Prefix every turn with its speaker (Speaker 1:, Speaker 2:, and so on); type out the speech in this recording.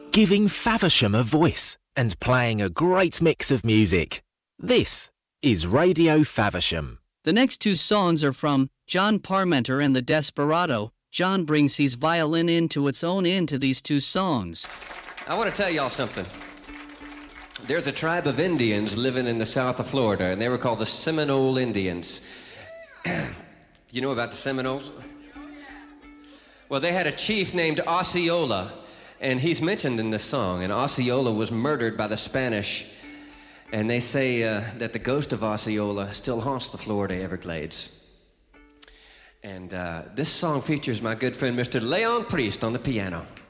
Speaker 1: giving Faversham a voice and playing a great mix of music. This is Radio Faversham.
Speaker 2: The next two songs are from John Parmenter and the Desperado. John brings his violin into its own into these two songs.
Speaker 3: I want to tell y'all something. There's a tribe of Indians living in the south of Florida, and they were called the Seminole Indians. You know about the Seminoles? Well, they had a chief named Osceola, and he's mentioned in this song, and Osceola was murdered by the Spanish, and they say that the ghost of Osceola still haunts the Florida Everglades. And this song features my good friend Mr. Leon Priest on the piano.